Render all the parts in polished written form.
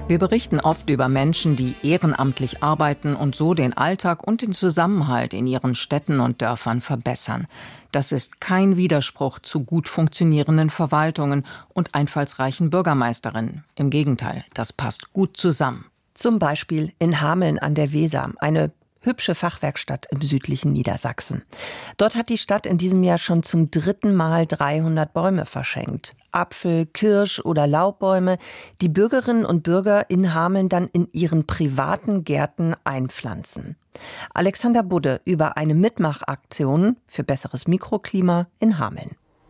Wir berichten oft über Menschen, die ehrenamtlich arbeiten und so den Alltag und den Zusammenhalt in ihren Städten und Dörfern verbessern. Das ist kein Widerspruch zu gut funktionierenden Verwaltungen und einfallsreichen Bürgermeisterinnen. Im Gegenteil, das passt gut zusammen. Zum Beispiel in Hameln an der Weser, eine hübsche Fachwerkstatt im südlichen Niedersachsen. Dort hat die Stadt in diesem Jahr schon zum 3. Mal 300 Bäume verschenkt. Apfel-, Kirsch- oder Laubbäume, die Bürgerinnen und Bürger in Hameln dann in ihren privaten Gärten einpflanzen. Alexander Budde über eine Mitmachaktion für besseres Mikroklima in Hameln.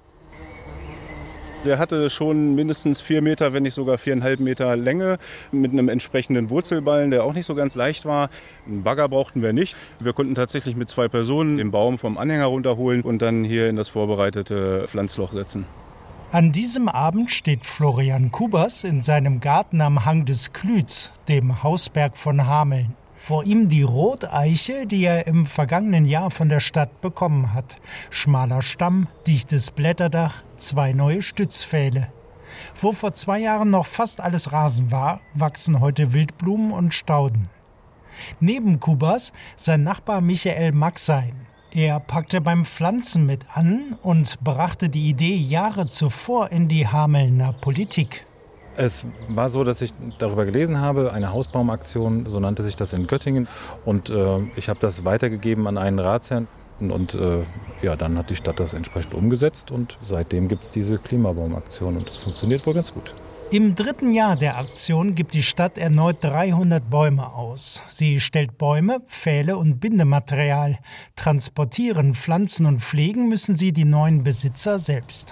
Der hatte schon mindestens 4 Meter, wenn nicht sogar 4,5 Meter Länge mit einem entsprechenden Wurzelballen, der auch nicht so ganz leicht war. Einen Bagger brauchten wir nicht. Wir konnten tatsächlich mit 2 Personen den Baum vom Anhänger runterholen und dann hier in das vorbereitete Pflanzloch setzen. An diesem Abend steht Florian Kubas in seinem Garten am Hang des Klütz, dem Hausberg von Hameln. Vor ihm die Roteiche, die er im vergangenen Jahr von der Stadt bekommen hat. Schmaler Stamm, dichtes Blätterdach, 2 neue Stützpfähle. Wo vor 2 Jahren noch fast alles Rasen war, wachsen heute Wildblumen und Stauden. Neben Kubas sein Nachbar Michael Maxein. Er packte beim Pflanzen mit an und brachte die Idee Jahre zuvor in die Hamelner Politik. Es war so, dass ich darüber gelesen habe, eine Hausbaumaktion, so nannte sich das in Göttingen. Und ich habe das weitergegeben an einen Ratsherrn. Und dann hat die Stadt das entsprechend umgesetzt. Und seitdem gibt es diese Klimabaumaktion. Und das funktioniert wohl ganz gut. Im 3. Jahr der Aktion gibt die Stadt erneut 300 Bäume aus. Sie stellt Bäume, Pfähle und Bindematerial. Transportieren, pflanzen und pflegen müssen sie die neuen Besitzer selbst.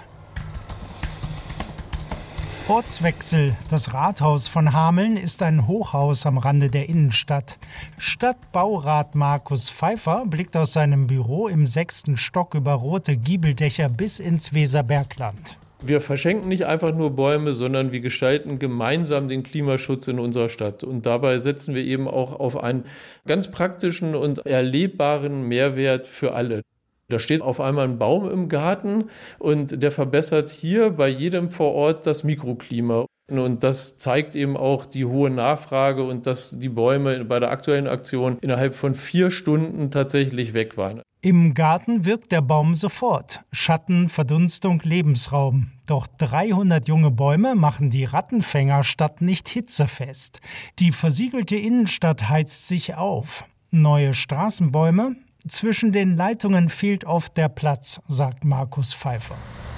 Ortswechsel. Das Rathaus von Hameln ist ein Hochhaus am Rande der Innenstadt. Stadtbaurat Markus Pfeiffer blickt aus seinem Büro im 6. Stock über rote Giebeldächer bis ins Weserbergland. Wir verschenken nicht einfach nur Bäume, sondern wir gestalten gemeinsam den Klimaschutz in unserer Stadt. Und dabei setzen wir eben auch auf einen ganz praktischen und erlebbaren Mehrwert für alle. Da steht auf einmal ein Baum im Garten und der verbessert hier bei jedem vor Ort das Mikroklima. Und das zeigt eben auch die hohe Nachfrage und dass die Bäume bei der aktuellen Aktion innerhalb von 4 Stunden tatsächlich weg waren. Im Garten wirkt der Baum sofort. Schatten, Verdunstung, Lebensraum. Doch 300 junge Bäume machen die Rattenfängerstadt nicht hitzefest. Die versiegelte Innenstadt heizt sich auf. Neue Straßenbäume? Zwischen den Leitungen fehlt oft der Platz, sagt Markus Pfeiffer.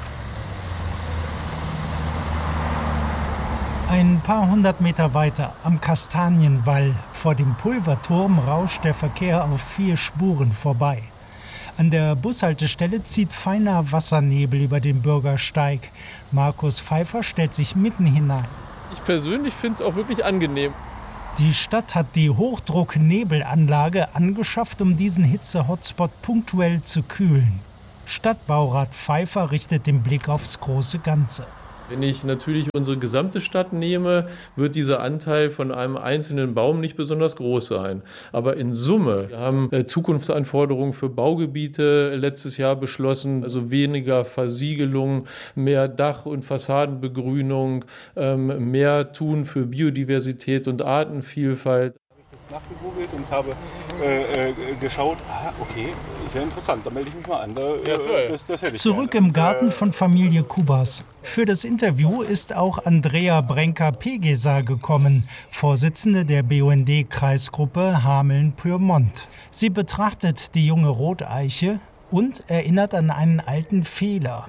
Ein paar 100 Meter weiter, am Kastanienwall, vor dem Pulverturm, rauscht der Verkehr auf 4 Spuren vorbei. An der Bushaltestelle zieht feiner Wassernebel über den Bürgersteig. Markus Pfeiffer stellt sich mitten hinein. Ich persönlich finde es auch wirklich angenehm. Die Stadt hat die Hochdrucknebelanlage angeschafft, um diesen Hitze-Hotspot punktuell zu kühlen. Stadtbaurat Pfeiffer richtet den Blick aufs große Ganze. Wenn ich natürlich unsere gesamte Stadt nehme, wird dieser Anteil von einem einzelnen Baum nicht besonders groß sein. Aber in Summe, wir haben Zukunftsanforderungen für Baugebiete letztes Jahr beschlossen, also weniger Versiegelung, mehr Dach- und Fassadenbegrünung, mehr tun für Biodiversität und Artenvielfalt. Nachgegoogelt und habe geschaut, okay, sehr interessant, da melde ich mich mal an. Das hätte ich Zurück gerne. im Garten von Familie Kubas. Für das Interview ist auch Andrea Brenker-Pegeser gekommen, Vorsitzende der BUND-Kreisgruppe Hameln-Pyrmont. Sie betrachtet die junge Roteiche und erinnert an einen alten Fehler.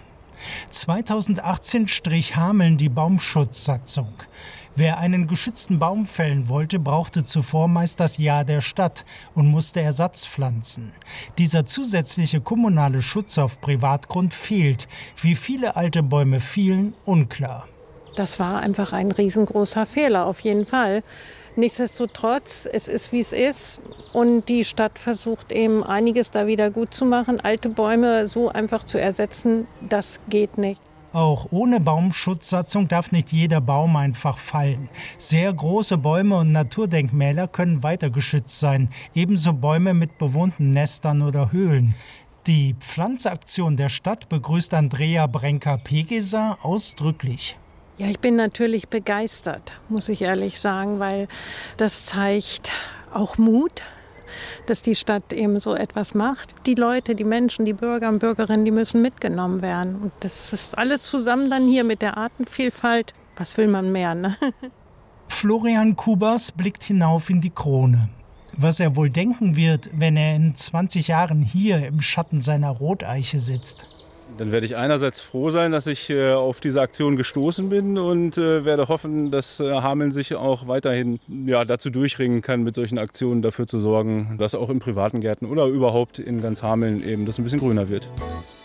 2018 strich Hameln die Baumschutzsatzung. Wer einen geschützten Baum fällen wollte, brauchte zuvor meist das Ja der Stadt und musste Ersatz pflanzen. Dieser zusätzliche kommunale Schutz auf Privatgrund fehlt. Wie viele alte Bäume fielen, unklar. Das war einfach ein riesengroßer Fehler, auf jeden Fall. Nichtsdestotrotz, es ist, wie es ist. Und die Stadt versucht eben einiges da wieder gut zu machen. Alte Bäume so einfach zu ersetzen, das geht nicht. Auch ohne Baumschutzsatzung darf nicht jeder Baum einfach fallen. Sehr große Bäume und Naturdenkmäler können weiter geschützt sein, ebenso Bäume mit bewohnten Nestern oder Höhlen. Die Pflanzaktion der Stadt begrüßt Andrea Brenker-Pegeser ausdrücklich. Ja, ich bin natürlich begeistert, muss ich ehrlich sagen, weil das zeigt auch Mut, dass die Stadt eben so etwas macht. Die Leute, die Menschen, die Bürger und Bürgerinnen, die müssen mitgenommen werden. Und das ist alles zusammen dann hier mit der Artenvielfalt. Was will man mehr, ne? Florian Kubas blickt hinauf in die Krone. Was er wohl denken wird, wenn er in 20 Jahren hier im Schatten seiner Roteiche sitzt. Dann werde ich einerseits froh sein, dass ich auf diese Aktion gestoßen bin und werde hoffen, dass Hameln sich auch weiterhin dazu durchringen kann, mit solchen Aktionen dafür zu sorgen, dass auch in privaten Gärten oder überhaupt in ganz Hameln eben das ein bisschen grüner wird.